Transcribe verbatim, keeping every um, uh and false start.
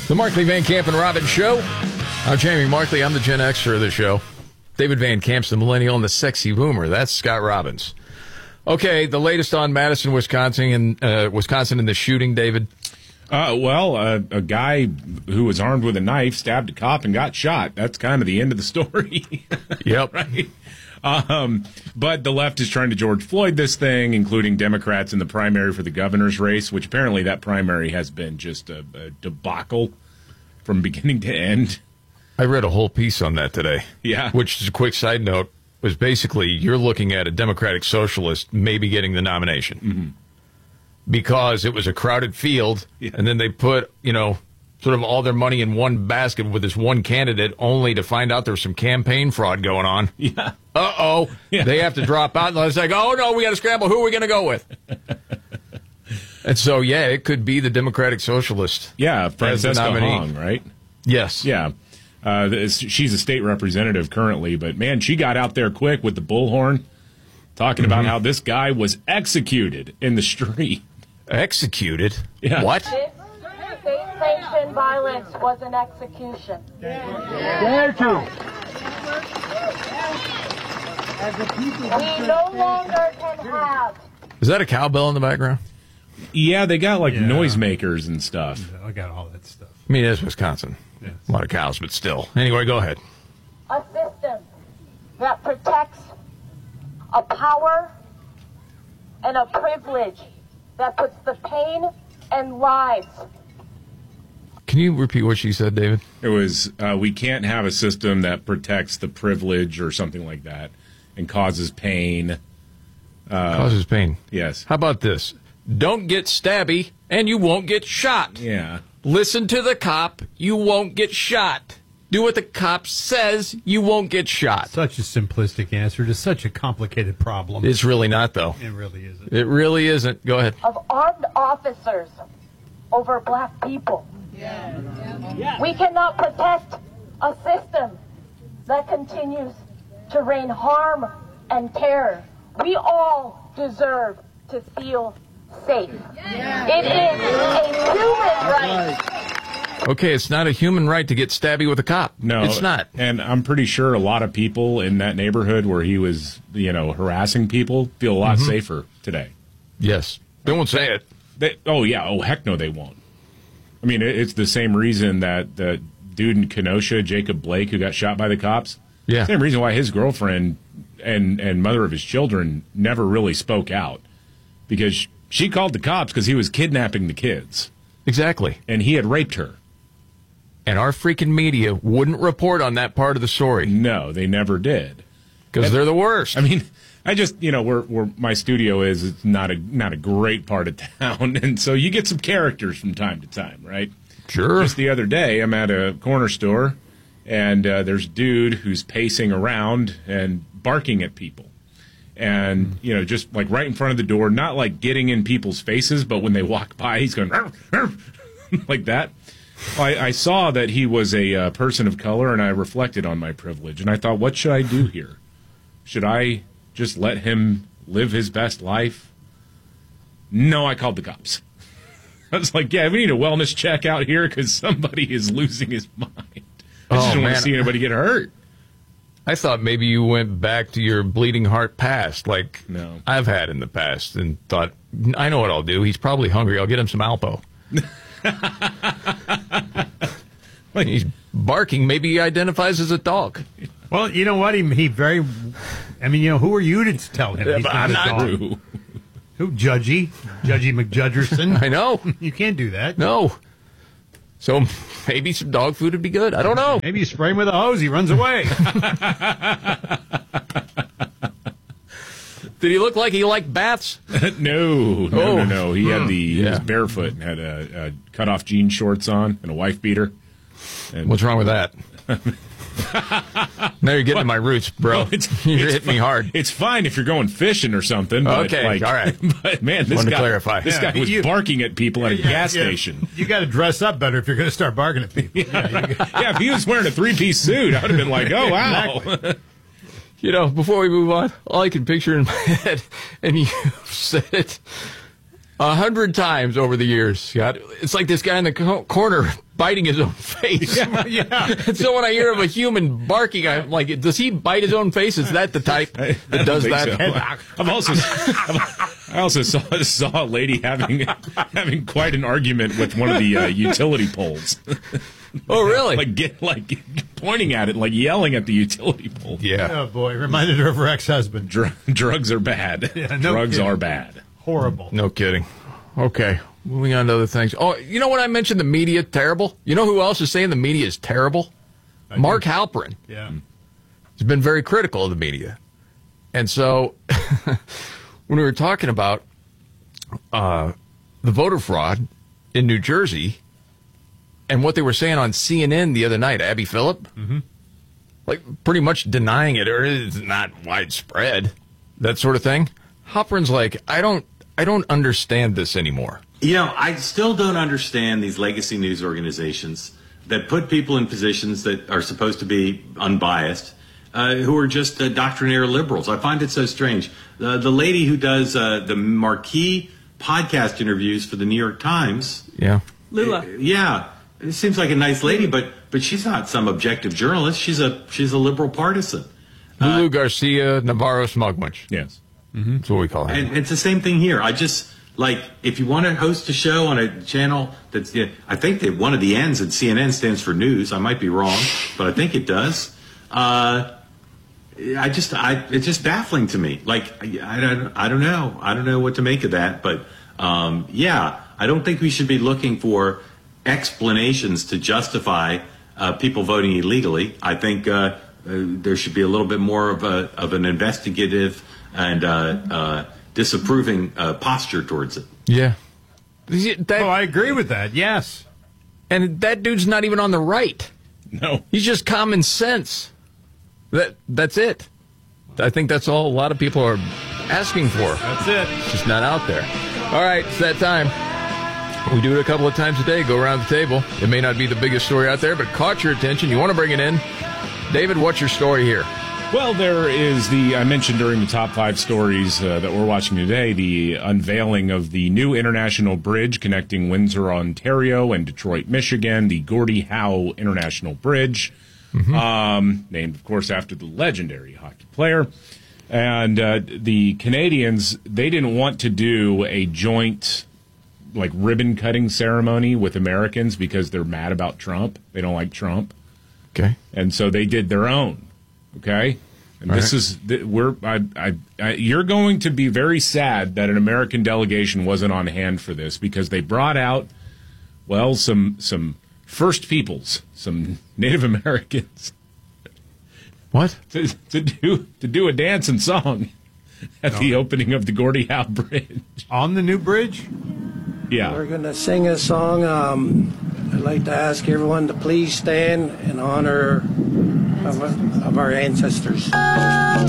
The Markley, Van Camp, and Robbins Show. I'm Jamie Markley. I'm the Gen Xer of the show. David Van Camp's the millennial and the sexy boomer. That's Scott Robbins. Okay, the latest on Madison, Wisconsin, and uh, Wisconsin in the shooting, David. Uh, well, uh, a guy who was armed with a knife stabbed a cop and got shot. That's kind of the end of the story. Yep. Right? Um, but the left is trying to George Floyd this thing, including Democrats in the primary for the governor's race, which apparently that primary has been just a, a debacle from beginning to end. I read a whole piece on that today. Yeah. Which is a quick side note, was basically you're looking at a Democratic socialist maybe getting the nomination. Mm-hmm. Because it was a crowded field, yeah. and then they put, you know, sort of all their money in one basket with this one candidate, only to find out there was some campaign fraud going on. Yeah. Uh-oh. Yeah. They have to drop out. And it's like, oh, no, we got to scramble. Who are we going to go with? And so, yeah, it could be the Democratic Socialist. Yeah, Francesca Hong, right? Yes. Yeah. Uh, this, she's a state representative currently, but, man, she got out there quick with the bullhorn, talking mm-hmm. about how this guy was executed in the street. Executed? Yeah. What? This state-sanctioned violence was an execution. Dare to. We no longer can have. Is that a cowbell in the background? Yeah, they got, like, Yeah. noisemakers and stuff. I got all that stuff. I mean, it's Wisconsin. Yes. A lot of cows, but still. Anyway, go ahead. A system that protects a power and a privilege that puts the pain and lives. Can you repeat what she said, David? It was, uh, we can't have a system that protects the privilege or something like that and causes pain. Uh, Causes pain. Yes. How about this? Don't get stabby, and you won't get shot. Yeah. Listen to the cop, you won't get shot. Do what the cop says, you won't get shot. Such a simplistic answer to such a complicated problem. It's really not, though. It really isn't. It really isn't. Go ahead. Of armed officers over black people. Yeah. Yeah. We cannot protect a system that continues to rain harm and terror. We all deserve to feel safe. Yeah. It is a human right. Okay, it's not a human right to get stabby with a cop. No, it's not. And I'm pretty sure a lot of people in that neighborhood where he was, you know, harassing people feel a lot mm-hmm. safer today. Yes. They won't say it. They, oh, yeah. Oh, heck no, they won't. I mean, it's the same reason that the dude in Kenosha, Jacob Blake, who got shot by the cops, yeah. same reason why his girlfriend and, and mother of his children never really spoke out. Because she called the cops because he was kidnapping the kids. Exactly. And he had raped her. And our freaking media wouldn't report on that part of the story. No, they never did. Because they're the worst. I mean, I just, you know, where where my studio is, it's not a not a great part of town, and so you get some characters from time to time, right? Sure. Just the other day, I'm at a corner store, and uh, there's a dude who's pacing around and barking at people. And, you know, just like right in front of the door, not like getting in people's faces, but when they walk by, he's going arf, arf, like that. I, I saw that he was a uh, person of color, and I reflected on my privilege. And I thought, what should I do here? Should I just let him live his best life? No, I called the cops. I was like, yeah, we need a wellness check out here because somebody is losing his mind. I just oh, don't want man. to see anybody get hurt. I thought maybe you went back to your bleeding heart past, like no. I've had in the past, and thought, I know what I'll do. He's probably hungry. I'll get him some Alpo. Like he's barking. Maybe he identifies as a dog. Well, you know what? He, he very. I mean, you know, who are you to tell him? Yeah, he's but not I'm a not dog? Who? Who? Judgy, Judgy McJudgerson. I know. You can't do that. No. So maybe some dog food would be good. I don't know. Maybe you spray him with a hose. He runs away. Did he look like he liked baths? no, no, oh. no, no. He had the yeah. he was barefoot and had a, a cut off jean shorts on and a wife beater. And what's wrong with that? Now you're getting to my roots, bro. Well, it's, you're it's hitting fi- me hard. It's fine if you're going fishing or something. But okay, like, all right. But man, this Wanted guy, to clarify. this Yeah, guy was you- barking at people at a Yeah, gas yeah. station. You got to dress up better if you're going to start barking at people. Yeah, yeah, if he was wearing a three-piece suit, I would have been like, oh, wow. Exactly. You know, before we move on, all I can picture in my head, and you said it a hundred times over the years, Scott, it's like this guy in the co- corner biting his own face. Yeah, yeah. And so when I hear of a human barking, I'm like, does he bite his own face? Is that the type that I don't does think that? so. I've also I also saw saw a lady having having quite an argument with one of the uh, utility poles. Oh, really? like get like pointing at it, like yelling at the utility pole. Yeah. Oh, boy. Reminded her of her ex-husband. Dr- drugs are bad. Yeah, no drugs kidding. are bad. Horrible. No kidding. Okay, moving on to other things. Oh, you know what I mentioned? The media terrible. You know who else is saying the media is terrible? I Mark do. Halperin. Yeah. He's been very critical of the media. And so when we were talking about uh, the voter fraud in New Jersey and what they were saying on C N N the other night, Abby Phillip, mm-hmm. like pretty much denying it, or it's not widespread, that sort of thing. Halperin's like, I don't, I don't understand this anymore. You know, I still don't understand these legacy news organizations that put people in positions that are supposed to be unbiased, uh, who are just uh, doctrinaire liberals. I find it so strange. Uh, the lady who does uh, the marquee podcast interviews for the New York Times. Yeah. Lula. Uh, yeah. It seems like a nice lady, but but she's not some objective journalist. She's a she's a liberal partisan. Lulu Garcia Navarro Smugmunch. Yes. That's what we call him. And it's the same thing here. I just, like, if you want to host a show on a channel that's, you know, I think that one of the N's in C N N stands for news. I might be wrong, but I think it does. Uh, I just, I, it's just baffling to me. Like, I, I don't, I don't know. I don't know what to make of that. But, um, yeah, I don't think we should be looking for explanations to justify uh, people voting illegally. I think uh, uh, there should be a little bit more of a of an investigative and uh, uh, disapproving uh, posture towards it. Yeah. That, Oh, I agree with that. Yes. and that dude's not even on the right. No. He's just common sense. That That's it. I think that's all a lot of people are asking for. That's it. It's just not out there. All right, it's that time. We do it a couple of times a day, go around the table. It may not be the biggest story out there, but caught your attention. You want to bring it in. David, what's your story here? Well, there is the, I mentioned during the top five stories uh, that we're watching today, the unveiling of the new international bridge connecting Windsor, Ontario and Detroit, Michigan, the Gordie Howe International Bridge, mm-hmm. um, named, of course, after the legendary hockey player. And uh, the Canadians, they didn't want to do a joint, like, ribbon-cutting ceremony with Americans because they're mad about Trump. They don't like Trump. Okay. And so they did their own. Okay, and All this right. is th- we're I, I, I, you're going to be very sad that an American delegation wasn't on hand for this because they brought out, well, some some First Peoples, some Native Americans, What? to, to do to do a dance and song at No. the opening of the Gordie Howe Bridge. On the new bridge? Yeah, We're going to sing a song. Um, I'd like to ask everyone to please stand in honor of, of our ancestors.